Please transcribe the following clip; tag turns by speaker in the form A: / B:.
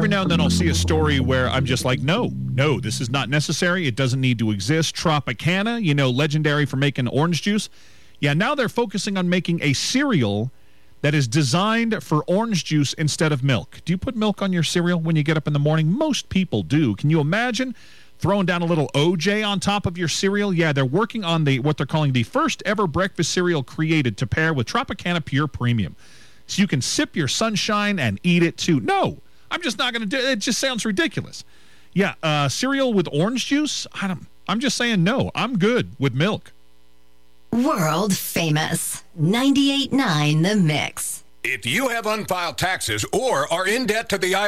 A: every now and then I'll see a story where I'm just like, no, this is not necessary. It doesn't need to exist. Tropicana, legendary for making orange juice. Yeah, now they're focusing on making a cereal that is designed for orange juice instead of milk. Do you put milk on your cereal when you get up in the morning? Most people do. Can you imagine throwing down a little OJ on top of your cereal? Yeah, they're working on what they're calling the first ever breakfast cereal created to pair with Tropicana Pure Premium. So you can sip your sunshine and eat it too. No, I'm just not going to do it. It just sounds ridiculous. Yeah, cereal with orange juice? I'm just saying no. I'm good with milk.
B: World famous 98.9 The Mix.
C: If you have unfiled taxes or are in debt to the